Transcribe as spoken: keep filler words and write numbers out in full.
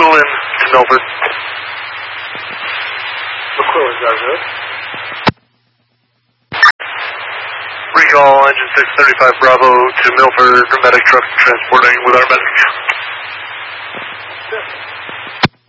McQuillan to Milford. McQuillan, Roger. Recall engine six thirty-five Bravo to Milford, medic truck transporting with our medic. Yeah.